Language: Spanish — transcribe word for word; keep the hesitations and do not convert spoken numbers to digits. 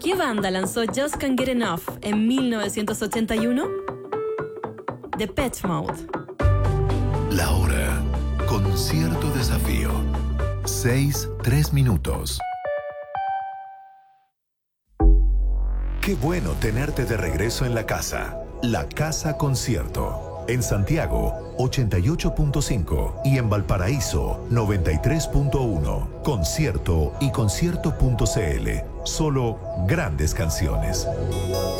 ¿Qué banda lanzó Just Can't Get Enough en mil novecientos ochenta y uno? Depeche Mode. La hora con cierto desafío. Seis, tres minutos. Qué bueno tenerte de regreso en la casa. La Casa Concierto. En Santiago, ochenta y ocho punto cinco y en Valparaíso, noventa y tres punto uno. Concierto y concierto punto c l. Solo grandes canciones.